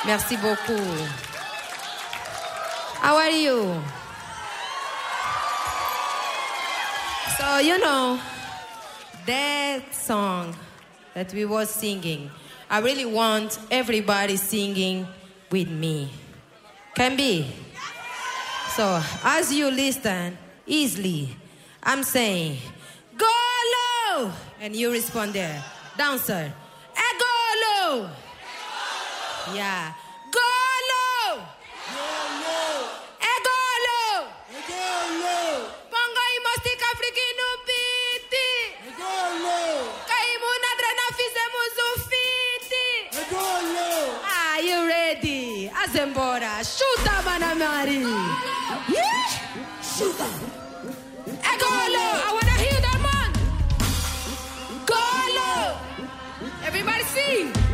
Merci beaucoup. How are you? So, that song that we were singing, I really want everybody singing with me. Can be? So, as you listen easily, I'm saying, go low! And you respond there. Dancer, go low! Yeah. Go low! Go low! Pongo i mostik afrikinu piti! Kaimu nadrena fizemos fiti! Are you ready? Azembora, chuta manamari! Yeah? Chuta! Go low! I wanna hear that man! Go low! Everybody sing!